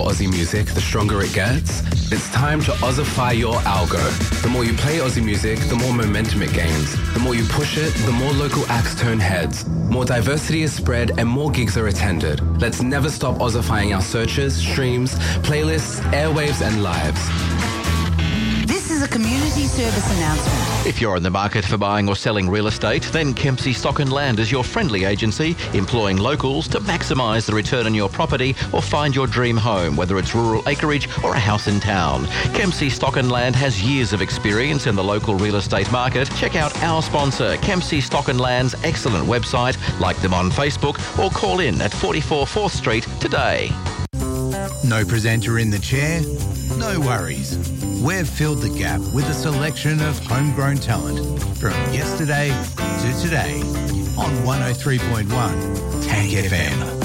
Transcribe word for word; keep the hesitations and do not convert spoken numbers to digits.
Aussie music, the stronger it gets. It's time to Aussify your algo. The more you play Aussie music, the more momentum it gains. The more you push it, the more local acts turn heads. More diversity is spread and more gigs are attended. Let's never stop Aussifying our searches, streams, playlists, airwaves and lives. This is a community service announcement. If you're in the market for buying or selling real estate, then Kempsey Stock and Land is your friendly agency, employing locals to maximise the return on your property or find your dream home, whether it's rural acreage or a house in town. Kempsey Stock and Land has years of experience in the local real estate market. Check out our sponsor, Kempsey Stock and Land's excellent website, like them on Facebook, or call in at forty-four fourth Street today. No presenter in the chair? No worries. We've filled the gap with a selection of homegrown talent from yesterday to today on one oh three point one Tank F M.